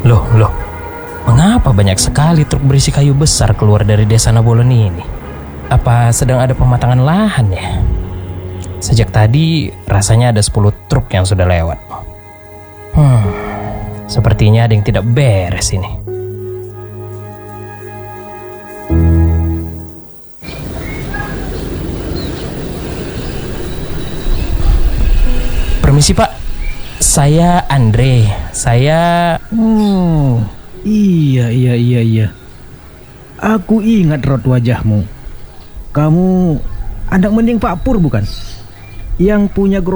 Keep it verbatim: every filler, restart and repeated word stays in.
Loh, loh, mengapa banyak sekali truk berisi kayu besar keluar dari desa Nabolon ini? Apa sedang ada pematangan lahan ya? Sejak tadi rasanya ada sepuluh truk yang sudah lewat. Hmm, sepertinya ada yang tidak beres ini. Permisi Pak, saya Andre. Saya... Oh, iya iya iya iya. Aku ingat raut wajahmu. Kamu anak mending Pak Pur bukan? Yang punya